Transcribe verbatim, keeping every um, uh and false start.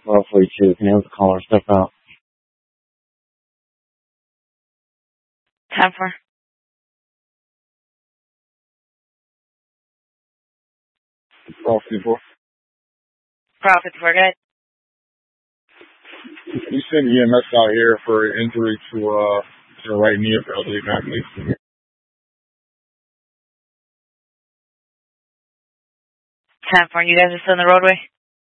twelve forty-two. Can you have the caller step out? Time for. twelve fifty-four. twelve fifty-four, go ahead. You send E M S out here for an injury to uh to the right knee of the elderly man, please. Time for. You guys are still in the roadway?